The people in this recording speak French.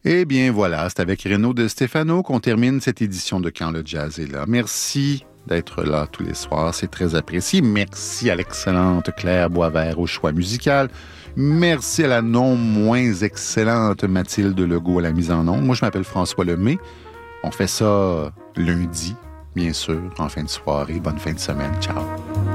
Eh bien voilà, c'est avec Renaud de Stefano qu'on termine cette édition de Quand le jazz est là. Merci d'être là tous les soirs, c'est très apprécié. Merci à l'excellente Claire Boisvert au choix musical. Merci à la non moins excellente Mathilde Legault à la mise en onde. Moi, je m'appelle François Lemay. On fait ça lundi, bien sûr, en fin de soirée. Bonne fin de semaine. Ciao.